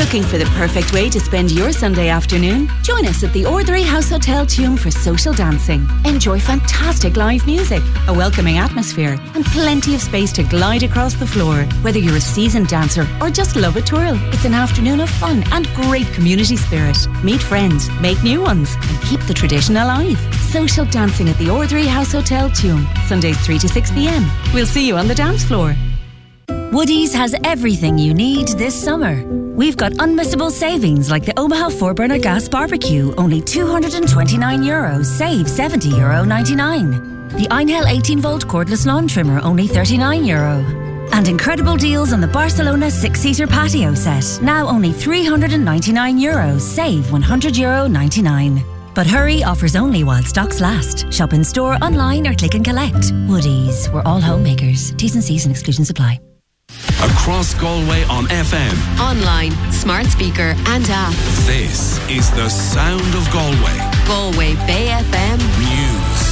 Looking for the perfect way to spend your Sunday afternoon? Join us at the Ordinary House Hotel Tuam for social dancing. Enjoy fantastic live music, a welcoming atmosphere, and plenty of space to glide across the floor. Whether you're a seasoned dancer or just love a twirl, it's an afternoon of fun and great community spirit. Meet friends, make new ones, and keep the tradition alive. Social dancing at the Ordinary House Hotel Tuam, Sundays 3 to 6 p.m. We'll see you on the dance floor. Woodies has everything you need this summer. We've got unmissable savings like the Omaha 4-burner gas barbecue, only €229, save €70.99. The Einhell 18-volt cordless lawn trimmer, only €39. And incredible deals on the Barcelona 6-seater patio set, now only €399, save €100.99. But hurry, offers only while stocks last. Shop in store, online or click and collect. Woodies, we're all homemakers. T's and C's and exclusions apply. Across Galway on FM, online, smart speaker and app. This is the sound of Galway. Galway Bay FM News.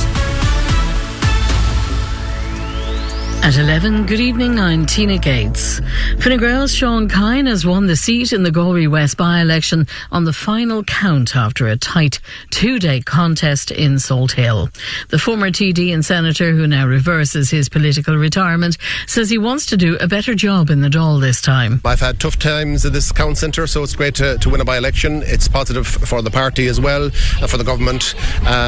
At 11, good evening, I'm Tina Gates. Fine Gael's Sean Kine has won the seat in the Galway West by-election on the final count after a tight two-day contest in Salt Hill. The former TD and Senator, who now reverses his political retirement, says he wants to do a better job in the Dáil this time. I've had tough times at this count centre, so it's great to win a by-election. It's positive for the party as well, and for the government.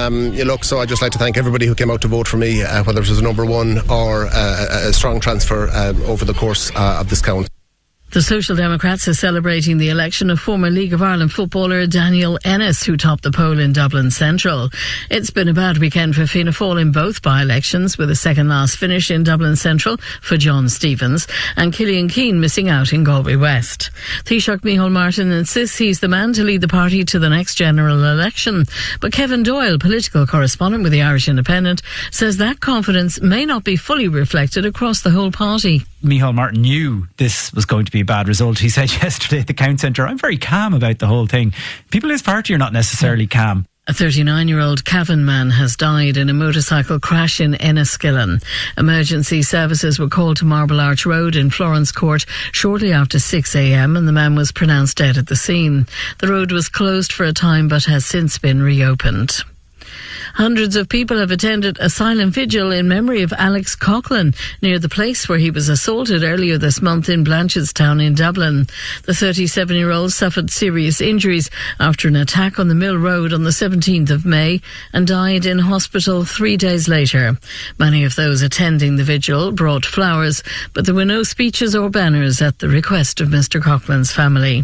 So I'd just like to thank everybody who came out to vote for me, whether it was a number one or a strong transfer over the course of this count. The Social Democrats are celebrating the election of former League of Ireland footballer Daniel Ennis, who topped the poll in Dublin Central. It's been a bad weekend for Fianna Fáil in both by-elections, with a second-last finish in Dublin Central for John Stevens and Killian Keane missing out in Galway West. Taoiseach Micheál Martin insists he's the man to lead the party to the next general election. But Kevin Doyle, political correspondent with the Irish Independent, says that confidence may not be fully reflected across the whole party. Micheál Martin knew this was going to be a bad result. He said yesterday at the count centre, I'm very calm about the whole thing. People in his party are not necessarily calm. A 39-year-old Cavan man has died in a motorcycle crash in Enniskillen. Emergency services were called to Marble Arch Road in Florence Court shortly after 6 a.m. and the man was pronounced dead at the scene. The road was closed for a time but has since been reopened. Hundreds of people have attended a silent vigil in memory of Alex Coughlin near the place where he was assaulted earlier this month in Blanchardstown in Dublin. The 37-year-old suffered serious injuries after an attack on the Mill Road on the 17th of May and died in hospital 3 days later. Many of those attending the vigil brought flowers, but there were no speeches or banners at the request of Mr. Coughlin's family.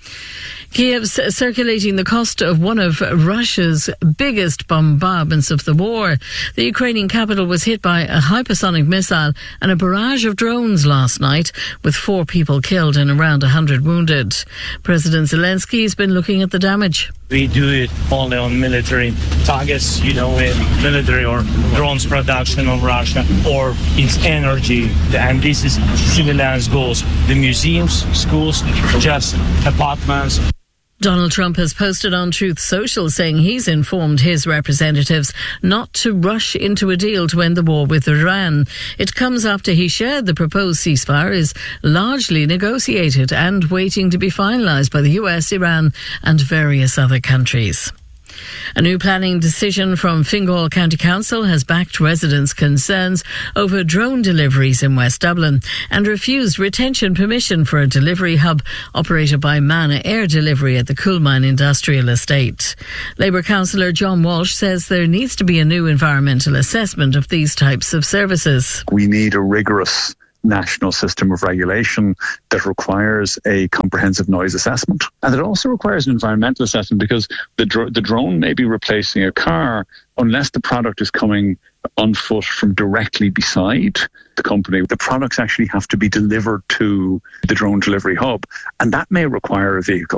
Kiev's circulating the cost of one of Russia's biggest bombardments of the war. The Ukrainian capital was hit by a hypersonic missile and a barrage of drones last night, with 4 people killed and around 100 wounded. President Zelensky has been looking at the damage. We do it only on military targets, in military or drones production of Russia, or its energy. And this is civilians' goals. The museums, schools, just apartments. Donald Trump has posted on Truth Social saying he's informed his representatives not to rush into a deal to end the war with Iran. It comes after he shared the proposed ceasefire is largely negotiated and waiting to be finalised by the US, Iran and various other countries. A new planning decision from Fingal County Council has backed residents' concerns over drone deliveries in West Dublin and refused retention permission for a delivery hub operated by Mana Air Delivery at the Coolmine Industrial Estate. Labour councillor John Walsh says there needs to be a new environmental assessment of these types of services. We need a rigorous national system of regulation that requires a comprehensive noise assessment. And it also requires an environmental assessment, because the drone may be replacing a car unless the product is coming on foot from directly beside the company. The products actually have to be delivered to the drone delivery hub, and that may require a vehicle.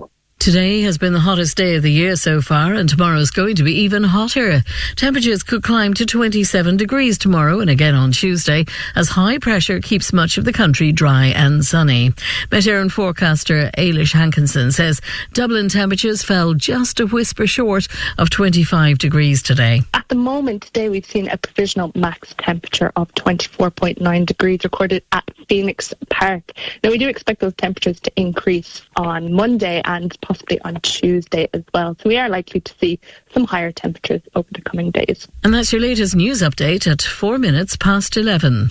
Today has been the hottest day of the year so far, and tomorrow is going to be even hotter. Temperatures could climb to 27 degrees tomorrow and again on Tuesday, as high pressure keeps much of the country dry and sunny. Met Éireann forecaster Ailish Hankinson says Dublin temperatures fell just a whisper short of 25 degrees today. At the moment today, we've seen a provisional max temperature of 24.9 degrees recorded at Phoenix Park. Now, we do expect those temperatures to increase on Monday and possibly on Tuesday as well. So we are likely to see some higher temperatures over the coming days. And that's your latest news update at 4 minutes past 11.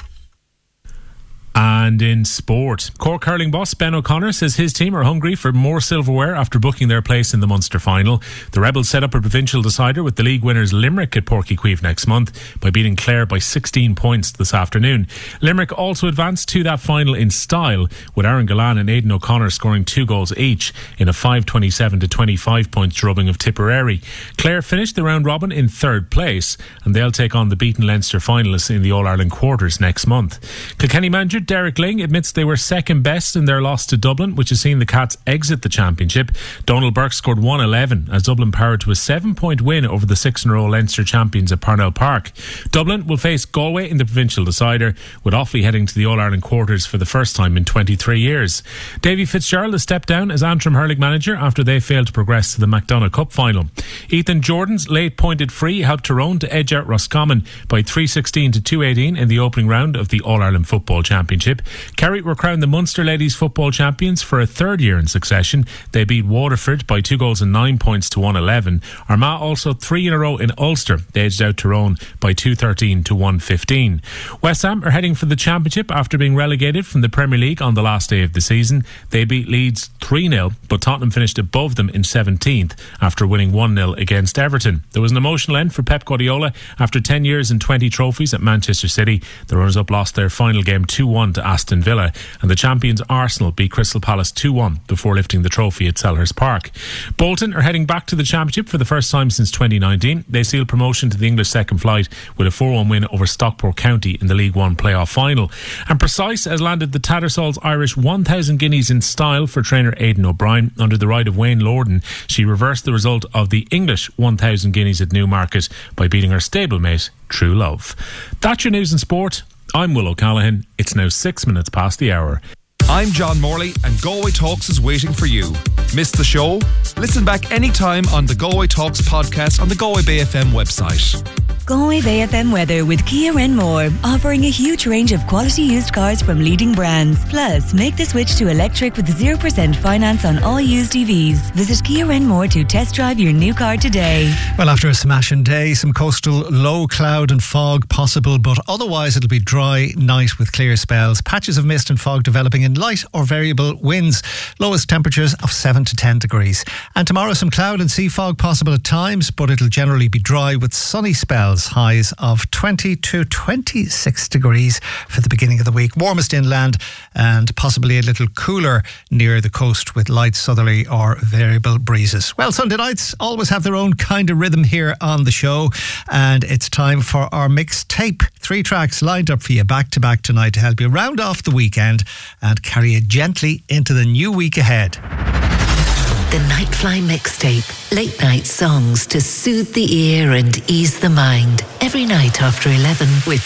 And in sport, Cork hurling boss Ben O'Connor says his team are hungry for more silverware after booking their place in the Munster final. The Rebels set up a provincial decider with the league winners Limerick at Páirc Uí Chaoimh next month by beating Clare by 16 points this afternoon. Limerick also advanced to that final in style, with Aaron Gillane and Aidan O'Connor scoring 2 goals each in a 5-27 to 25 points drubbing of Tipperary. Clare finished the round robin in third place, and they'll take on the beaten Leinster finalists in the All-Ireland quarters next month. Kilkenny manager Derek Ling admits they were second best in their loss to Dublin, which has seen the Cats exit the championship. Donald Burke scored 111 as Dublin powered to a 7-point win over the 6-in-a-row Leinster champions at Parnell Park. Dublin will face Galway in the provincial decider, with Offaly heading to the All-Ireland quarters for the first time in 23 years. Davy Fitzgerald has stepped down as Antrim hurling manager after they failed to progress to the McDonagh Cup final. Ethan Jordan's late pointed free helped Tyrone to edge out Roscommon by 316 to 218 in the opening round of the All-Ireland Football Championship. Kerry were crowned the Munster Ladies Football Champions for a third year in succession. They beat Waterford by 2 goals and 9 points to 111. Armagh also 3 in a row in Ulster. They edged out Tyrone by 213 to 115. West Ham are heading for the Championship after being relegated from the Premier League on the last day of the season. They beat Leeds 3-0, but Tottenham finished above them in 17th after winning 1-0 against Everton. There was an emotional end for Pep Guardiola after 10 years and 20 trophies at Manchester City. The runners-up lost their final game 2-1 to Aston Villa, and the champions Arsenal beat Crystal Palace 2-1 before lifting the trophy at Selhurst Park. Bolton are heading back to the Championship for the first time since 2019. They sealed promotion to the English second flight with a 4-1 win over Stockport County in the League One playoff final. And Precise has landed the Tattersalls Irish 1,000 guineas in style for trainer Aidan O'Brien under the ride of Wayne Lorden. She reversed the result of the English 1,000 guineas at Newmarket by beating her stablemate True Love. That's your news and sport. I'm Will O'Callaghan. It's now 6 minutes past the hour. I'm John Morley, and Galway Talks is waiting for you. Missed the show? Listen back anytime on the Galway Talks podcast on the Galway Bay FM website. Galway Bay FM weather with Kia Renmore, offering a huge range of quality used cars from leading brands. Plus, make the switch to electric with 0% finance on all used EVs. Visit Kia Renmore to test drive your new car today. Well, after a smashing day, some coastal low cloud and fog possible, but otherwise it'll be dry night with clear spells. Patches of mist and fog developing in light or variable winds. Lowest temperatures of 7 to 10 degrees. And tomorrow some cloud and sea fog possible at times, but it'll generally be dry with sunny spells. Highs of 20 to 26 degrees for the beginning of the week. Warmest inland and possibly a little cooler near the coast with light southerly or variable breezes. Well, Sunday nights always have their own kind of rhythm here on the show, and it's time for our mixtape. 3 tracks lined up for you back to back tonight to help you round off the weekend and carry you gently into the new week ahead. The Nightfly Mixtape. Late night songs to soothe the ear and ease the mind. Every night after 11 with